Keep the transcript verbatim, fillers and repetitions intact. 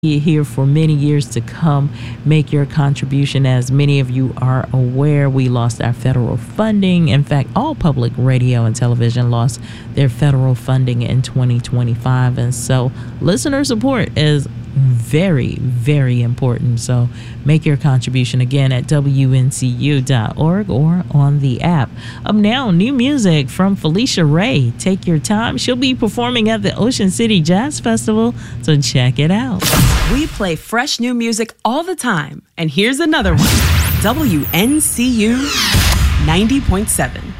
here for many years to come. Make your contribution. As many of you are aware, we lost our federal funding. In fact, all public radio and television lost their federal funding in twenty twenty-five. And so listener support is very, very important. So make your contribution again at W N C U dot org or on the app. Up now, new music from Felicia Ray. Take your time. She'll be performing at the Ocean City Jazz Festival, so check it out. We play fresh new music all the time, and here's another one. W N C U ninety point seven.